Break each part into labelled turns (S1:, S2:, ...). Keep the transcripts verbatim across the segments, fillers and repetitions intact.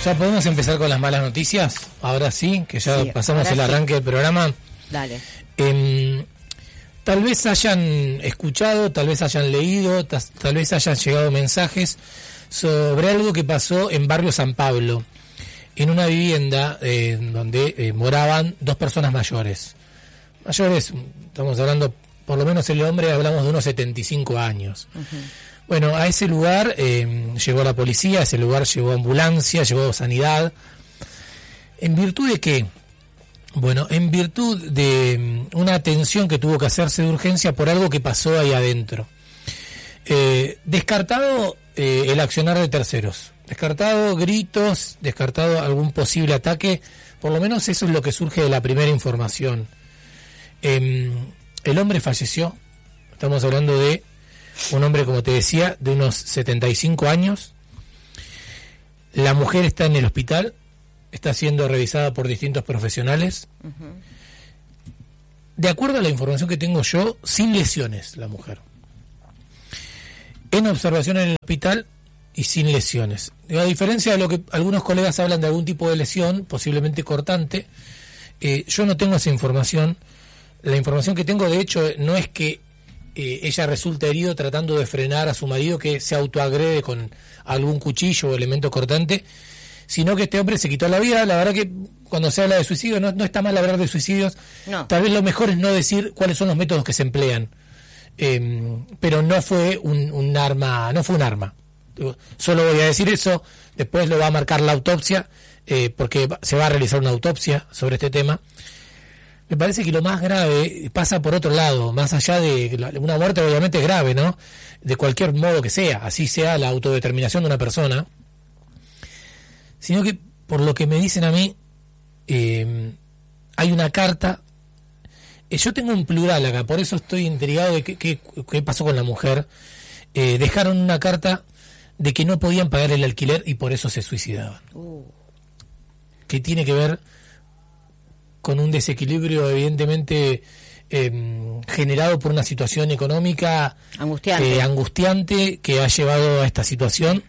S1: ¿Ya podemos empezar con las malas noticias? Ahora sí, que ya
S2: sí,
S1: pasamos el arranque
S2: sí.
S1: del programa.
S2: Dale.
S1: Eh, tal vez hayan escuchado, tal vez hayan leído, ta- tal vez hayan llegado mensajes sobre algo que pasó en Barrio San Pablo, en una vivienda eh, donde eh, moraban dos personas mayores. Mayores, estamos hablando, por lo menos el hombre, hablamos de unos setenta y cinco años. Uh-huh. Bueno, a ese lugar eh, llegó la policía, a ese lugar llegó ambulancia, llegó sanidad. ¿En virtud de qué? Bueno, en virtud de una atención que tuvo que hacerse de urgencia por algo que pasó ahí adentro. Eh, descartado eh, el accionar de terceros, descartado gritos, descartado algún posible ataque, por lo menos eso es lo que surge de la primera información. Eh, el hombre falleció, estamos hablando de un hombre, como te decía, de unos setenta y cinco años. La mujer está en el hospital, está siendo revisada por distintos profesionales. Uh-huh. De acuerdo a la información que tengo yo, sin lesiones la mujer. En observación en el hospital y sin lesiones. A diferencia de lo que algunos colegas hablan de algún tipo de lesión, posiblemente cortante, eh, yo no tengo esa información. La información que tengo, de hecho, no es que Eh, ella resulta herido tratando de frenar a su marido que se autoagrede con algún cuchillo o elemento cortante, sino que este hombre se quitó la vida. La verdad que cuando se habla de suicidio no, no está mal hablar de suicidios, no. Tal vez lo mejor es no decir cuáles son los métodos que se emplean, eh, pero no fue un, un arma, no fue un arma. Solo voy a decir eso, después lo va a marcar la autopsia, eh, porque se va a realizar una autopsia sobre este tema. Me parece que lo más grave pasa por otro lado, más allá de una muerte obviamente grave, ¿no? De cualquier modo que sea, así sea la autodeterminación de una persona, sino que por lo que me dicen a mí, eh, hay una carta, eh, yo tengo un plural acá, por eso estoy intrigado de qué, qué, qué pasó con la mujer. Eh, dejaron una carta de que no podían pagar el alquiler y por eso se suicidaban. Uh. ¿Qué tiene que ver con un desequilibrio evidentemente eh, generado por una situación económica
S2: angustiante,
S1: eh, angustiante que ha llevado a esta situación,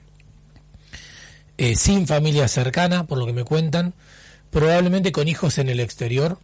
S1: eh, sin familia cercana, por lo que me cuentan, probablemente con hijos en el exterior,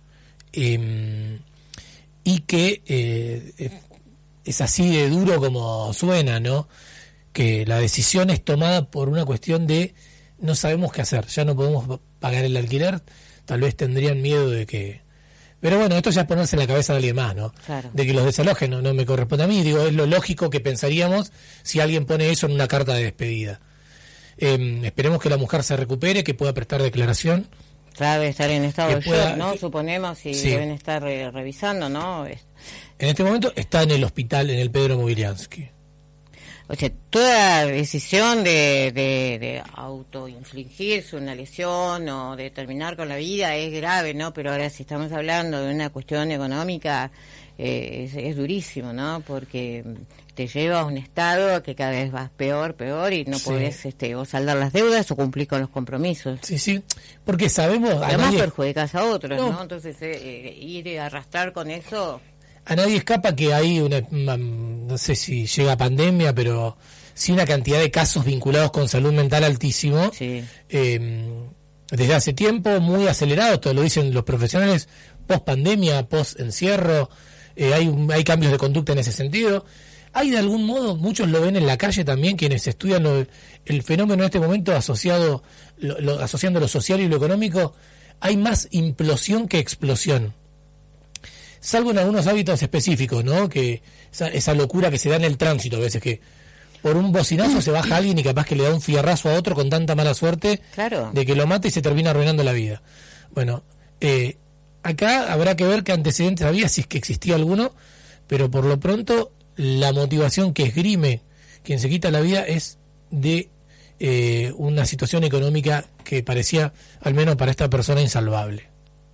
S1: eh, y que eh, es así de duro como suena, ¿no? Que la decisión es tomada por una cuestión de no sabemos qué hacer, ya no podemos pagar el alquiler. Tal vez tendrían miedo de que... Pero bueno, esto ya es ponerse en la cabeza de alguien más, ¿no?
S2: Claro.
S1: De que los desalojen, no, no me corresponde a mí. Digo, es lo lógico que pensaríamos si alguien pone eso en una carta de despedida. Eh, esperemos que la mujer se recupere, que pueda prestar declaración.
S2: Claro, debe estar en estado de
S1: pueda,
S2: shock, ¿no?
S1: que,
S2: Suponemos, y
S1: sí.
S2: deben estar re- revisando, ¿no?
S1: En este momento está en el hospital, en el Pedro Mobiliansky.
S2: O sea, toda decisión de, de, de autoinfligirse una lesión o de terminar con la vida es grave, ¿no? Pero ahora si estamos hablando de una cuestión económica, eh, es, es durísimo, ¿no? Porque te lleva a un estado que cada vez vas peor, peor y no sí. podés este, o saldar las deudas o cumplir con los compromisos.
S1: Sí, sí, porque sabemos...
S2: Además
S1: nadie...
S2: perjudicas a otros, ¿no?
S1: no.
S2: Entonces eh, ir a arrastrar con eso...
S1: A nadie escapa que hay una, una, no sé si llega pandemia, pero sí una cantidad de casos vinculados con salud mental altísimo.
S2: Sí.
S1: Eh, desde hace tiempo, muy acelerado, todo lo dicen los profesionales, post pandemia, post encierro, eh, hay, hay cambios de conducta en ese sentido. Hay de algún modo, muchos lo ven en la calle también, quienes estudian lo, el fenómeno en este momento asociado, lo, lo, asociando lo social y lo económico, hay más implosión que explosión. Salvo en algunos hábitos específicos, ¿no? Que esa, esa locura que se da en el tránsito a veces, que por un bocinazo se baja alguien y capaz que le da un fierrazo a otro con tanta mala suerte,
S2: claro,
S1: de que lo mata y se termina arruinando la vida. Bueno, eh, acá habrá que ver qué antecedentes había, si es que existía alguno, pero por lo pronto la motivación que esgrime quien se quita la vida es de eh, una situación económica que parecía, al menos para esta persona, insalvable.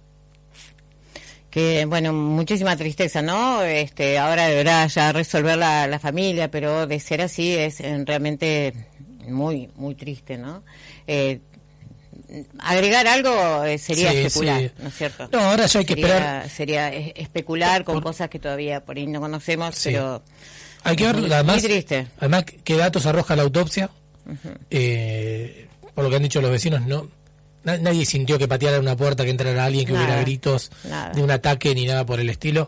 S2: Que bueno, muchísima tristeza, ¿no? Este, ahora deberá ya resolver la, la familia, pero de ser así es eh, realmente muy, muy triste, ¿no? Eh, agregar algo eh, sería
S1: sí,
S2: especular,
S1: sí.
S2: ¿no es cierto?
S1: No, ahora ya hay que
S2: sería,
S1: esperar.
S2: Sería especular con
S1: por...
S2: cosas que todavía por ahí no conocemos,
S1: sí.
S2: pero
S1: hay que ver,
S2: muy,
S1: además,
S2: muy triste.
S1: Además, qué datos arroja la autopsia. Uh-huh. Eh, por lo que han dicho los vecinos, no na, nadie sintió que pateara una puerta, que entrara alguien, que nada, hubiera gritos nada. de un ataque ni nada por el estilo.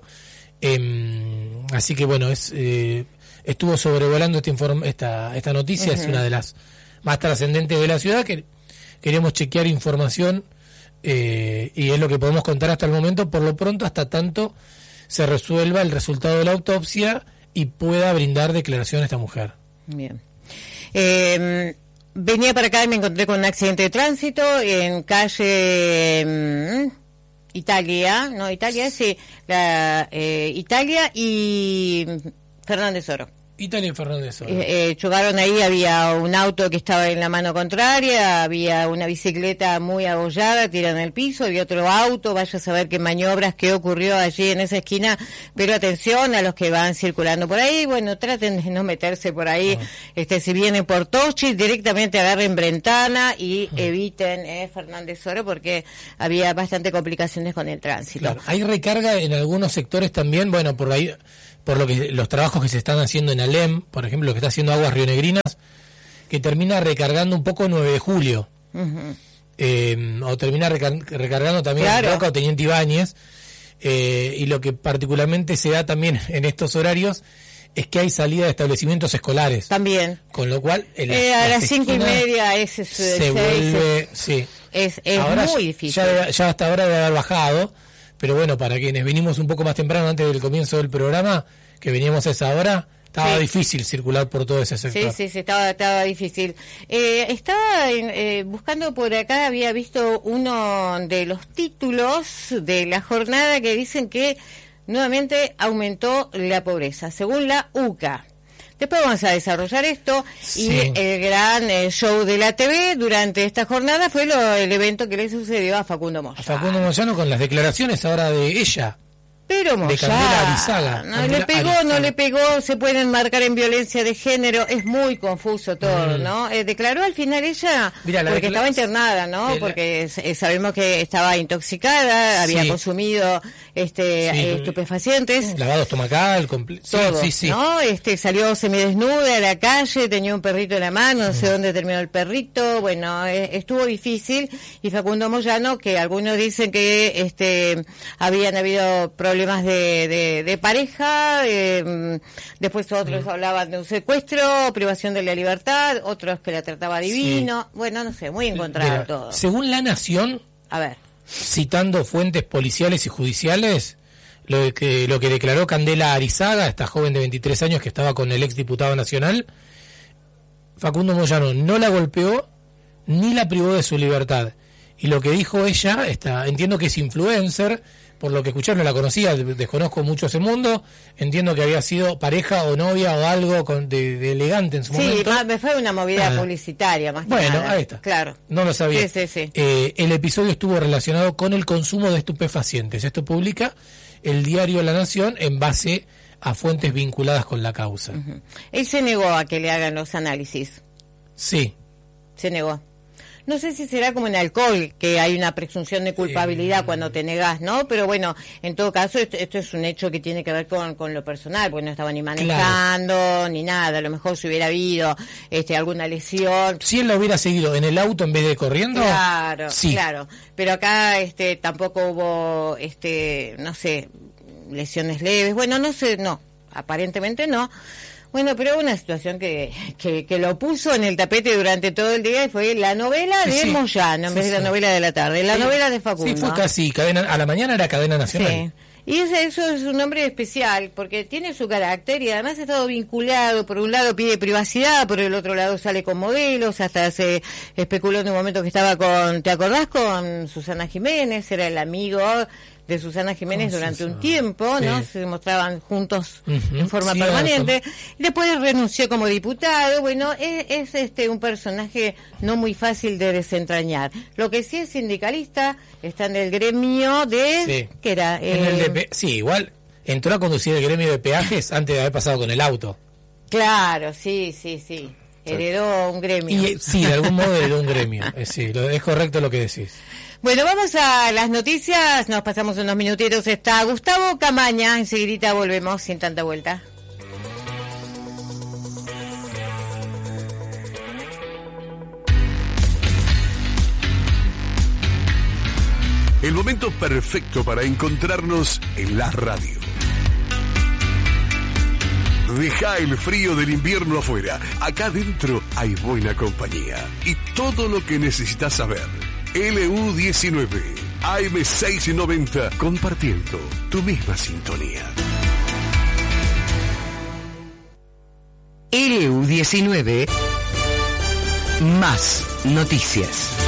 S1: Eh, así que bueno, es eh, estuvo sobrevolando este inform- esta esta noticia, uh-huh. es una de las más trascendentes de la ciudad, que queremos chequear información eh, y es lo que podemos contar hasta el momento, por lo pronto, hasta tanto se resuelva el resultado de la autopsia y pueda brindar declaración a esta mujer.
S2: Bien. Eh, venía para acá y me encontré con un accidente de tránsito en calle eh, Italia, no, Italia, sí, la, eh, Italia y Fernández Oro.
S1: Italia y Fernández Oro.
S2: Eh, eh, chocaron ahí, había un auto que estaba en la mano contraria, había una bicicleta muy abollada, tirada en el piso, había otro auto, vaya a saber qué maniobras, qué ocurrió allí en esa esquina, pero atención a los que van circulando por ahí, bueno, traten de no meterse por ahí, uh-huh. este si vienen por Tochi, directamente agarren Brentana y uh-huh. eviten eh, Fernández Oro, porque había bastante complicaciones con el tránsito.
S1: Claro, hay recarga en algunos sectores también, bueno, por ahí... por lo que los trabajos que se están haciendo en Alem, por ejemplo, lo que está haciendo Aguas Rionegrinas, que termina recargando un poco nueve de julio, uh-huh. eh, o termina recar- recargando también claro. Roca o Teniente Ibáñez, eh, y lo que particularmente se da también en estos horarios es que hay salida de establecimientos escolares.
S2: También.
S1: Con lo cual... En
S2: eh,
S1: la,
S2: a las cinco y media ese
S1: se seis, vuelve... Es, sí.
S2: es, es ahora muy difícil.
S1: Ya, ya hasta ahora debe haber bajado. Pero bueno, para quienes venimos un poco más temprano, antes del comienzo del programa, que veníamos a esa hora, estaba sí. difícil circular por todo ese sector.
S2: Sí, sí, sí, estaba, estaba difícil. Eh, estaba eh, buscando por acá, había visto uno de los títulos de la jornada que dicen que nuevamente aumentó la pobreza, según la U C A. Después vamos a desarrollar esto sí. y el gran eh, show de la T V durante esta jornada fue lo, el evento que le sucedió a Facundo Moyano.
S1: A Facundo Moyano con las declaraciones ahora de ella.
S2: Pero Moyano,
S1: de Candela Arizaga.
S2: No
S1: Candela
S2: le pegó,
S1: Arizaga. no
S2: le pegó, se pueden marcar en violencia de género, es muy confuso todo, mm. ¿no? Eh, declaró al final ella, Mirá, porque estaba internada, ¿no? La... Porque eh, sabemos que estaba intoxicada, había sí. consumido este sí. eh, estupefacientes.
S1: Lavado estomacal, compl-
S2: todo,
S1: sí, sí, sí.
S2: ¿no? Este, salió semidesnuda a la calle, tenía un perrito en la mano, no mm. sé dónde terminó el perrito, bueno, eh, estuvo difícil, y Facundo Moyano, que algunos dicen que este habían habido problemas problemas de, de, de pareja, eh, después otros mm. hablaban de un secuestro, privación de la libertad, otros que la trataba divino, sí. bueno, no sé, muy encontrado Mira, todo.
S1: Según La Nación,
S2: a ver,
S1: citando fuentes policiales y judiciales, lo que, lo que declaró Candela Arizaga, esta joven de veintitrés años que estaba con el exdiputado nacional, Facundo Moyano no la golpeó ni la privó de su libertad. Y lo que dijo ella, está, entiendo que es influencer, por lo que escuché, no la conocía, desconozco mucho ese mundo, entiendo que había sido pareja o novia o algo con, de, de elegante en su
S2: sí,
S1: momento.
S2: Sí, me fue una movida ah. publicitaria más que
S1: bueno,
S2: nada.
S1: ahí está.
S2: Claro.
S1: No lo sabía.
S2: Sí, sí, sí.
S1: Eh, el episodio estuvo relacionado con el consumo de estupefacientes. Esto publica el diario La Nación en base a fuentes vinculadas con la causa.
S2: Uh-huh. Él se negó a que le hagan los análisis.
S1: Sí.
S2: Se negó. No sé si será como en alcohol, que hay una presunción de culpabilidad eh, cuando te negás, ¿no? Pero bueno, en todo caso, esto, esto es un hecho que tiene que ver con, con lo personal, porque no estaba ni manejando, claro. ni nada. A lo mejor si hubiera habido este, alguna lesión.
S1: Si él la hubiera seguido en el auto en vez de corriendo.
S2: Claro,
S1: sí.
S2: claro. Pero acá este, tampoco hubo, este, no sé, lesiones leves. Bueno, no sé, no. Aparentemente no. Bueno, pero una situación que, que, que lo puso en el tapete durante todo el día y fue la novela de sí, Moyano en sí, vez de la sí. novela de la tarde, la sí. novela de Facundo.
S1: Sí, fue casi cadena, a la mañana era cadena nacional.
S2: Sí. Y ese, eso es un nombre especial, porque tiene su carácter y además ha estado vinculado, por un lado pide privacidad, por el otro lado sale con modelos, hasta se especuló en un momento que estaba con, ¿te acordás? Con Susana Jiménez, era el amigo de Susana Jiménez durante un tiempo, ¿no? Sí. Se mostraban juntos uh-huh, en forma sí, permanente. Y después renunció como diputado. Bueno, es, es este un personaje no muy fácil de desentrañar. Lo que sí es sindicalista, está en el gremio de...
S1: Sí.
S2: ¿Qué era?
S1: En eh, el de pe- sí, igual entró a conducir el gremio de peajes antes de haber pasado con el auto.
S2: Claro, sí, sí, sí. Heredó un gremio.
S1: Y, sí, de algún modo heredó un gremio. Eh, sí, lo, es correcto lo que decís.
S2: Bueno, vamos a las noticias, nos pasamos unos minutitos, está Gustavo Camaña, enseguidita volvemos sin tanta vuelta.
S3: El momento perfecto para encontrarnos en la radio. Deja el frío del invierno afuera. Acá adentro hay buena compañía y todo lo que necesitas saber. L U diecinueve, A M seiscientos noventa, compartiendo tu misma sintonía.
S4: L U diecinueve, más noticias.